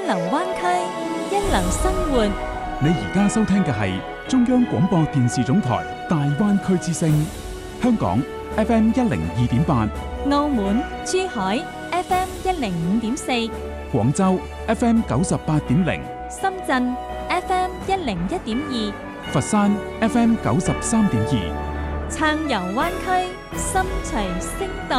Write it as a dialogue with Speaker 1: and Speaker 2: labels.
Speaker 1: 流灣區，一流生活。
Speaker 2: 你而家收聽嘅係中央廣播電視總台大灣區之聲，香港 FM 102.8，
Speaker 1: 澳門、珠海 FM 105.4，
Speaker 2: 廣州 FM 98.0，
Speaker 1: 深圳 FM 101.2，
Speaker 2: 佛山 FM 93.2，
Speaker 1: 暢遊灣區，心隨聲動。